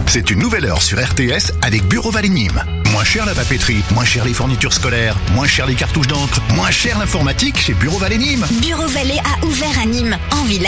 C'est une nouvelle heure sur RTS avec Bureau Vallée Nîmes. Moins cher la papeterie, moins cher les fournitures scolaires, moins cher les cartouches d'encre, moins cher l'informatique chez Bureau Vallée Nîmes. Bureau Vallée a ouvert à Nîmes, en village.